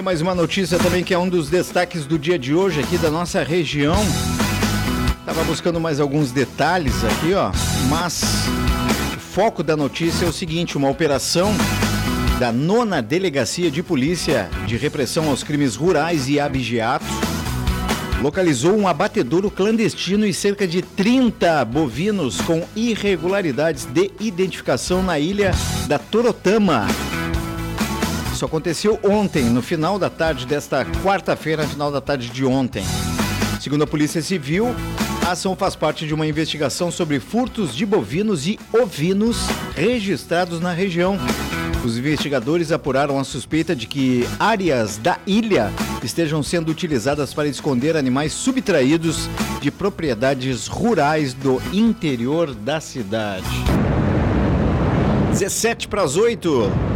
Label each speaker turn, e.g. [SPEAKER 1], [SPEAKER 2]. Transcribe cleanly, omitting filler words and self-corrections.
[SPEAKER 1] mais uma notícia também que é um dos destaques do dia de hoje aqui da nossa região. Tava buscando mais alguns detalhes aqui, ó, mas o foco da notícia é o seguinte: uma operação da 9ª Delegacia de Polícia de Repressão aos Crimes Rurais e Abigeato localizou um abatedouro clandestino e cerca de 30 bovinos com irregularidades de identificação na ilha da Torotama. Isso aconteceu ontem, no final da tarde desta quarta-feira, no final da tarde de ontem. Segundo a Polícia Civil, a ação faz parte de uma investigação sobre furtos de bovinos e ovinos registrados na região. Os investigadores apuraram a suspeita de que áreas da ilha estejam sendo utilizadas para esconder animais subtraídos de propriedades rurais do interior da cidade. 7:17.